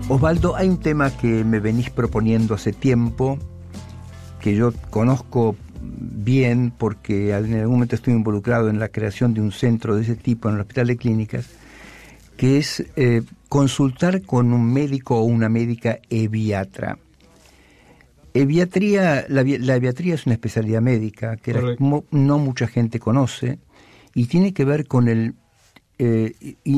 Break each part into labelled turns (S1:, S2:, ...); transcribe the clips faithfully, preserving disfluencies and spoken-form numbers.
S1: Osvaldo, hay un tema que me venís proponiendo hace tiempo, que yo conozco bien porque en algún momento estuve involucrado en la creación de un centro de ese tipo en el Hospital de Clínicas, que es eh, consultar con un médico o una médica eviatra. Eviatría, la, la eviatría es una especialidad médica que la, mo, no mucha gente conoce y tiene que ver con el eh,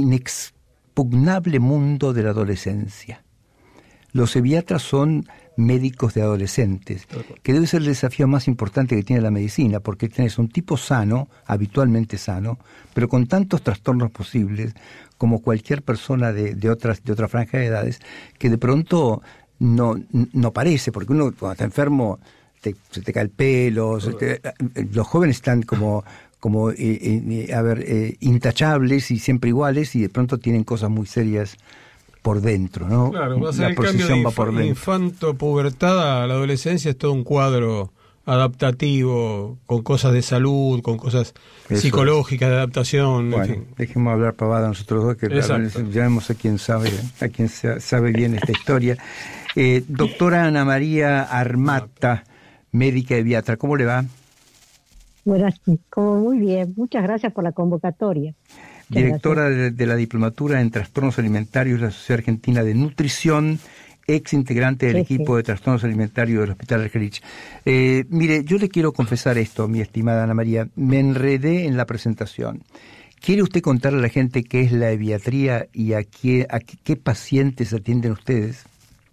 S1: inexpugnable mundo de la adolescencia. Los eviatras son médicos de adolescentes, que debe ser el desafío más importante que tiene la medicina, porque tenés un tipo sano, habitualmente sano, pero con tantos trastornos posibles, como cualquier persona de, de otras de otra franja de edades, que de pronto no, no parece, porque uno cuando está enfermo te, se te cae el pelo, se te, los jóvenes están como, como eh, eh, a ver, eh, intachables y siempre iguales, y de pronto tienen cosas muy serias por dentro, ¿no?
S2: Claro, va a ser el cambio de inf- por infanto pubertad a la adolescencia, es todo un cuadro adaptativo, con cosas de salud, con cosas Eso psicológicas es. de adaptación.
S1: Bueno,
S2: en fin.
S1: Dejemos hablar pavada nosotros dos, que llamemos a quien sabe, a quien sabe bien esta historia. Eh, doctora Ana María Armata, médica eviatra, ¿cómo le va?
S3: Buenas, como muy bien, muchas gracias por la convocatoria.
S1: Directora de, de la Diplomatura en Trastornos Alimentarios de la Sociedad Argentina de Nutrición, ex integrante del sí, equipo sí. de Trastornos Alimentarios del Hospital Argerich. Eh, mire, yo le quiero confesar esto, mi estimada Ana María, me enredé en la presentación. ¿Quiere usted contarle a la gente qué es la eviatría y a qué, a qué, qué pacientes atienden ustedes?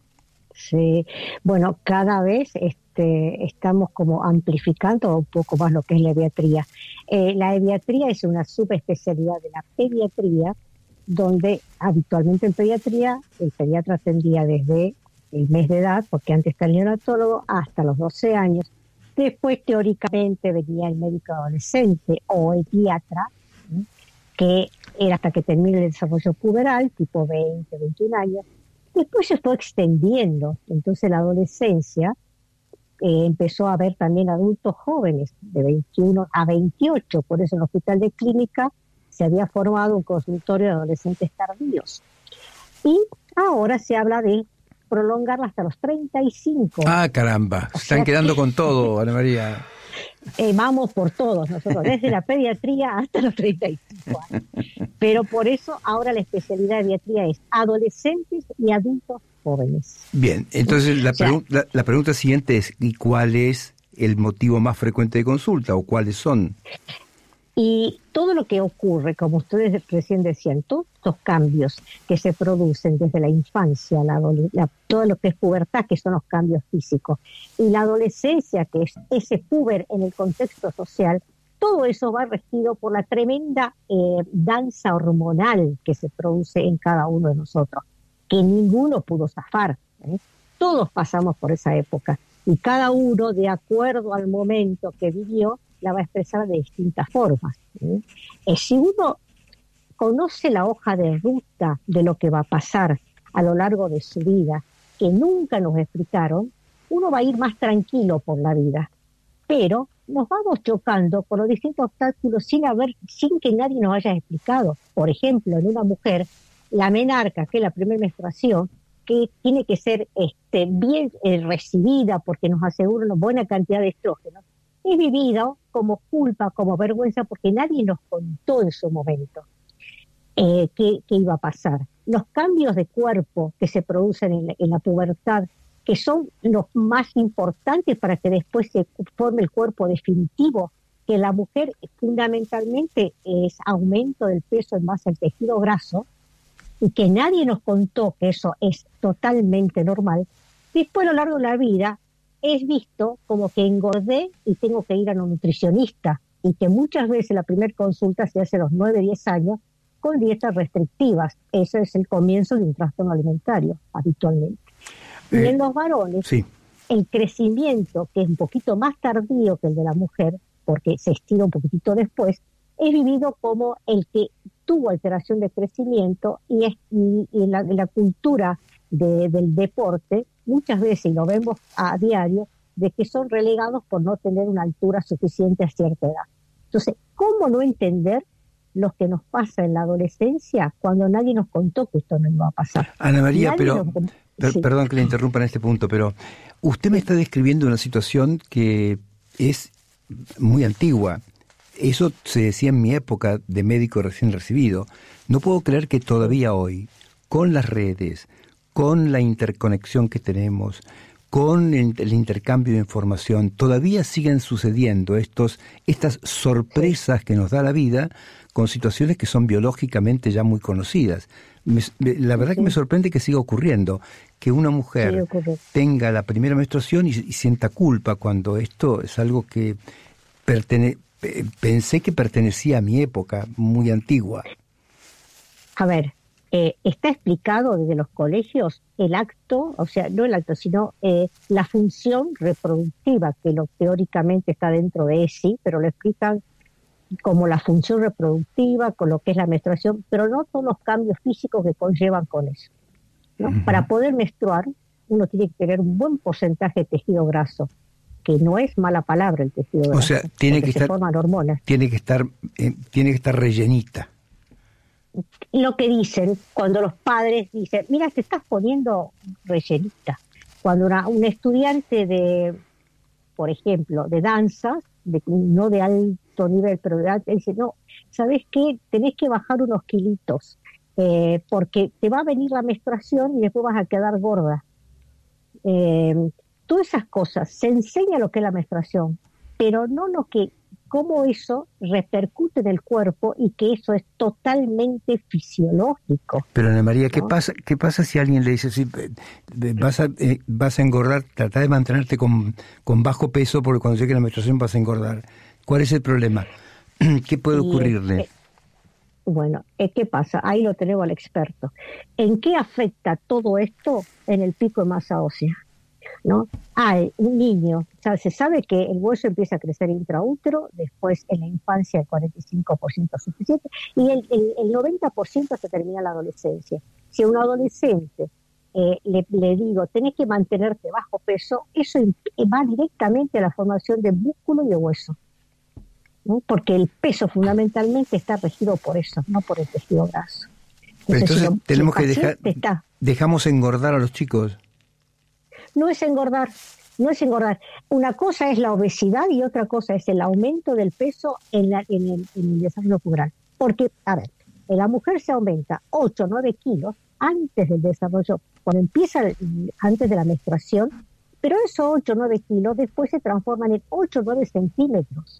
S3: Sí, bueno, cada vez este, estamos como amplificando un poco más lo que es la eviatría. Eh, la eviatría es una subespecialidad de la pediatría, donde habitualmente en pediatría el pediatra atendía desde el mes de edad, porque antes está el neonatólogo, hasta los doce años. Después, teóricamente, venía el médico adolescente o pediatra, ¿sí? que era hasta que termine el desarrollo puberal, tipo veinte, veintiún años. Después se fue extendiendo, entonces la adolescencia eh, empezó a haber también adultos jóvenes de veintiuno a veintiocho, por eso en el Hospital de Clínica se había formado un consultorio de adolescentes tardíos. Y ahora se habla de prolongarla hasta los treinta y cinco.
S1: Ah, caramba, se están quedando que, con todo, Ana María.
S3: Eh, vamos por todos nosotros, desde la pediatría hasta los treinta y cinco años. Pero por eso ahora la especialidad de pediatría es adolescentes y adultos jóvenes.
S1: Bien, entonces la,
S3: o sea,
S1: pregu- la, la pregunta siguiente es, ¿y cuál es el motivo más frecuente de consulta o cuáles son?
S3: Y todo lo que ocurre, como ustedes recién decían, todos estos cambios que se producen desde la infancia, la, la, todo lo que es pubertad, que son los cambios físicos, y la adolescencia, que es ese puber en el contexto social, todo eso va regido por la tremenda eh, danza hormonal que se produce en cada uno de nosotros, que ninguno pudo zafar, ¿eh? Todos pasamos por esa época, y cada uno, de acuerdo al momento que vivió, la va a expresar de distintas formas. ¿sí? Eh, si uno conoce la hoja de ruta de lo que va a pasar a lo largo de su vida, que nunca nos explicaron, uno va a ir más tranquilo por la vida. Pero nos vamos chocando con los distintos obstáculos sin haber, sin que nadie nos haya explicado. Por ejemplo, en una mujer, la menarca, que es la primera menstruación, que tiene que ser este, bien eh, recibida porque nos asegura una buena cantidad de estrógenos, es vivido como culpa, como vergüenza, porque nadie nos contó en su momento eh, qué, qué iba a pasar. Los cambios de cuerpo que se producen en la, en la pubertad, que son los más importantes para que después se forme el cuerpo definitivo, que la mujer fundamentalmente es aumento del peso en base al tejido graso, y que nadie nos contó que eso es totalmente normal. Después, a lo largo de la vida, es visto como que engordé y tengo que ir a un nutricionista, y que muchas veces la primera consulta se hace a los nueve, diez años con dietas restrictivas. Eso es el comienzo de un trastorno alimentario, habitualmente. Eh, y en los varones, sí. el crecimiento, que es un poquito más tardío que el de la mujer, porque se estira un poquitito después, es vivido como el que tuvo alteración de crecimiento, y, es, y, y la, la cultura de, del deporte, muchas veces, y lo vemos a diario, de que son relegados por no tener una altura suficiente a cierta edad. Entonces, ¿cómo no entender lo que nos pasa en la adolescencia cuando nadie nos contó que esto no iba a pasar.
S1: Ana María,
S3: Nadie
S1: pero,
S3: nos-
S1: per-
S3: sí.
S1: perdón que le interrumpa en este punto, pero usted me está describiendo una situación que es muy antigua. Eso se decía en mi época de médico recién recibido. No puedo creer que todavía hoy, con las redes, con la interconexión que tenemos, con el, el intercambio de información, todavía siguen sucediendo estos, estas sorpresas que nos da la vida con situaciones que son biológicamente ya muy conocidas. Me- me- la verdad que me sorprende que siga ocurriendo, que una
S3: Sí,
S1: mujer
S3: ocurre.
S1: tenga la primera menstruación y, y sienta culpa cuando esto es algo que pertene- pe- pensé que pertenecía a mi época muy antigua.
S3: A ver, eh, está explicado desde los colegios el acto, o sea, no el acto, sino eh, la función reproductiva, que lo teóricamente está dentro de E S I, pero lo explican como la función reproductiva, con lo que es la menstruación, pero no todos los cambios físicos que conllevan con eso, ¿no?
S1: Ujú.
S3: Para poder menstruar, uno tiene que tener un buen porcentaje de tejido graso, que no es mala palabra el tejido graso,
S1: O sea, tiene
S3: porque
S1: que
S3: se
S1: estar,
S3: forman hormonas.
S1: tiene que estar, eh, tiene que estar rellenita.
S3: Lo que dicen cuando los padres dicen, mira, te estás poniendo rellenita. Cuando una, un estudiante de, por ejemplo, de danza, de, no de alto nivel, pero de alto, dice, no, ¿sabes qué? Tenés que bajar unos kilitos, eh, porque te va a venir la menstruación y después vas a quedar gorda. Eh, todas esas cosas, se enseña lo que es la menstruación, pero no lo que, cómo eso repercute en el cuerpo y que eso es totalmente fisiológico.
S1: Pero Ana María, ¿qué
S3: ¿no?
S1: pasa? ¿Qué pasa si alguien le dice, sí, eh, eh, vas a, eh, vas a engordar, trata de mantenerte con, con bajo peso porque cuando llegue la menstruación vas a engordar? ¿Cuál es el problema? ¿Qué puede
S3: Y,
S1: ocurrirle?
S3: eh, Bueno, eh, ¿qué pasa? Ahí lo tenemos al experto. ¿En qué afecta todo esto en el pico de masa ósea? ¿No? Hay un niño, o sea, se sabe que el hueso empieza a crecer intraútero, después en la infancia el cuarenta y cinco por ciento es suficiente, y el, el, el noventa por ciento se termina en la adolescencia. Si a un adolescente eh, le, le digo, tenés que mantenerte bajo peso, eso va directamente a la formación de músculo y de hueso, ¿no? Porque el peso fundamentalmente está regido por eso, no por el tejido graso.
S1: Pero entonces
S3: si lo-
S1: tenemos
S3: si el
S1: que dejar,
S3: paciente está-
S1: dejamos engordar a los chicos.
S3: No es engordar, no es engordar. Una cosa es la obesidad y otra cosa es el aumento del peso en, la, en, el, en el desarrollo puberal. Porque, a ver, en la mujer se aumenta ocho o nueve kilos antes del desarrollo, cuando empieza, el- antes de la menstruación, pero esos ocho o nueve kilos después se transforman en ocho o nueve centímetros.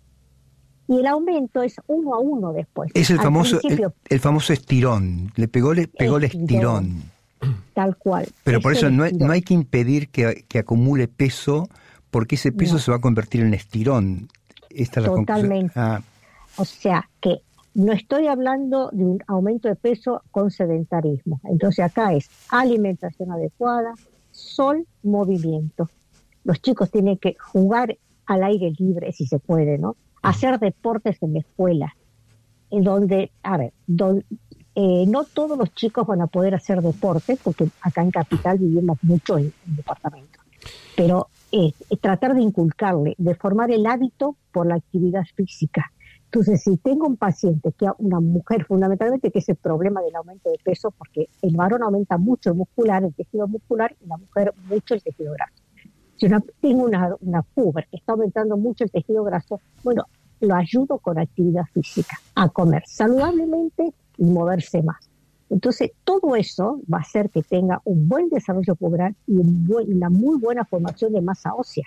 S3: Y el aumento es uno a uno después.
S1: Es el
S3: Al
S1: famoso, el,
S3: principio,
S1: el famoso estirón. Le pegó, le pegó el estirón.
S3: tal cual.
S1: Pero por
S3: Es
S1: eso
S3: el
S1: no hay,
S3: estirón.
S1: no hay que impedir que, que acumule peso, porque ese peso
S3: No.
S1: se va a convertir en estirón. Esta es la
S3: Totalmente.
S1: conclusión. Ah,
S3: O sea que no estoy hablando de un aumento de peso con sedentarismo. Entonces acá es alimentación adecuada, sol, movimiento. Los chicos tienen que jugar al aire libre si se puede, ¿no? Hacer deportes en la escuela, en donde, a ver, don- eh, no todos los chicos van a poder hacer deportes, porque acá en Capital vivimos mucho en, en departamentos, pero eh, tratar de inculcarle, de formar el hábito por la actividad física. Entonces, si tengo un paciente, que una mujer fundamentalmente, que es el problema del aumento de peso, porque el varón aumenta mucho el muscular, el tejido muscular, y la mujer mucho el tejido graso. Si una, tengo una, una puber que está aumentando mucho el tejido graso, bueno, lo ayudo con actividad física, a comer saludablemente y moverse más. Entonces, todo eso va a hacer que tenga un buen desarrollo puberal y un buen, una muy buena formación de masa ósea.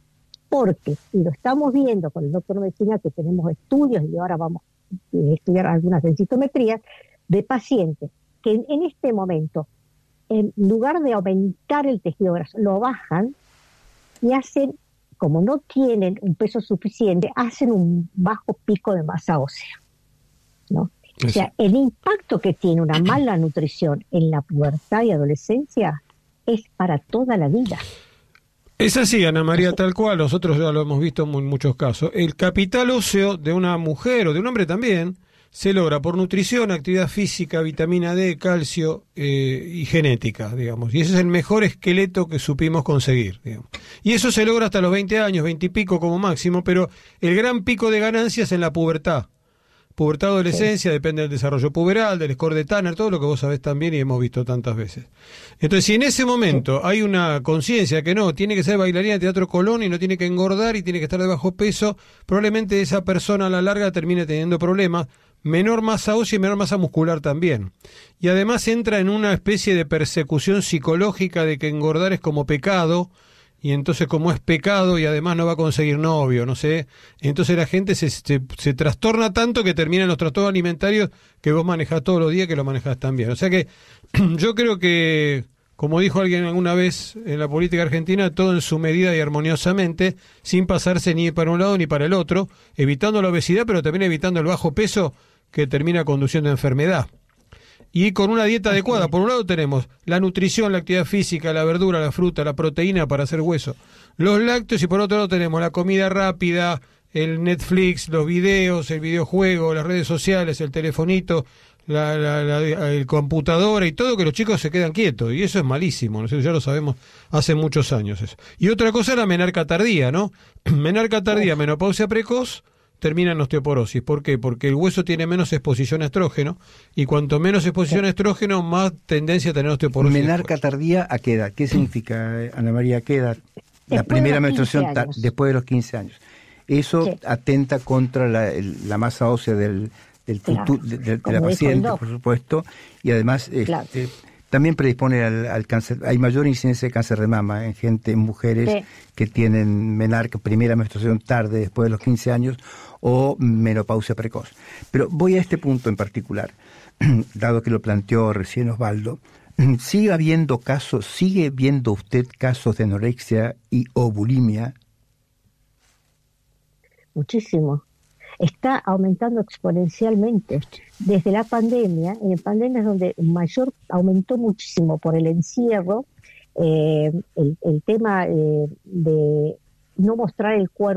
S3: Porque, y lo estamos viendo con el doctor Medicina, que tenemos estudios, y ahora vamos a estudiar algunas densitometrías, de pacientes que en, en este momento, en lugar de aumentar el tejido graso, lo bajan y hacen, como no tienen un peso suficiente, hacen un bajo pico de masa ósea, ¿no? O sea, el impacto que tiene una mala nutrición en la pubertad y adolescencia es para toda la vida.
S2: Es así, Ana María, tal cual, nosotros ya lo hemos visto en muchos casos. El capital óseo de una mujer o de un hombre también se logra por nutrición, actividad física, vitamina D, calcio eh, y genética, digamos. Y ese es el mejor esqueleto que supimos conseguir, digamos. Y eso se logra hasta los veinte años, veinte y pico como máximo, pero el gran pico de ganancias en la pubertad. Pubertad, adolescencia, sí. Depende del desarrollo puberal, del score de Tanner, todo lo que vos sabés también y hemos visto tantas veces. Entonces, si en ese momento sí. hay una conciencia que no, tiene que ser bailarina de Teatro Colón y no tiene que engordar y tiene que estar de bajo peso, probablemente esa persona a la larga termine teniendo problemas, menor masa ósea y menor masa muscular también. Y además entra en una especie de persecución psicológica de que engordar es como pecado, y entonces como es pecado y además no va a conseguir novio, no sé, entonces la gente se, se, se trastorna tanto que terminan los trastornos alimentarios que vos manejás todos los días, que lo manejás también. O sea que yo creo que, como dijo alguien alguna vez en la política argentina, todo en su medida y armoniosamente, sin pasarse ni para un lado ni para el otro, evitando la obesidad, pero también evitando el bajo peso que termina conduciendo a enfermedad. Y con una dieta adecuada. Por un lado tenemos la nutrición, la actividad física, la verdura, la fruta, la proteína para hacer hueso, los lácteos, y por otro lado tenemos la comida rápida, el Netflix, los videos, el videojuego, las redes sociales, el telefonito, la, la, la, el computadora y todo, que los chicos se quedan quietos, y eso es malísimo, ¿no? Ya lo sabemos hace muchos años eso. Y otra cosa es la menarca tardía, ¿no? Menarca tardía, menopausia precoz, termina en osteoporosis. ¿Por qué? Porque el hueso tiene menos exposición a estrógeno, y cuanto menos exposición a estrógeno, más tendencia a tener osteoporosis.
S1: ¿Menarca tardía a qué edad? ¿Qué significa, Ana María, qué edad? La primera menstruación ta- después de los quince años. Eso sí. atenta contra la, el, la masa ósea del, del futuro, claro. de, de, de la paciente, por supuesto, y además claro. este, también predispone al, al cáncer. Hay mayor incidencia de cáncer de mama en gente, en mujeres sí. que tienen menarca, primera menstruación tarde, después de los quince años, o menopausia precoz. Pero voy a este punto en particular, dado que lo planteó recién Osvaldo. ¿Sigue habiendo casos, sigue viendo usted casos de anorexia y o bulimia?
S3: Muchísimo. Está aumentando exponencialmente. Desde la pandemia, en pandemia es donde mayor aumentó muchísimo por el encierro, eh, el, el tema eh, de no mostrar el cuerpo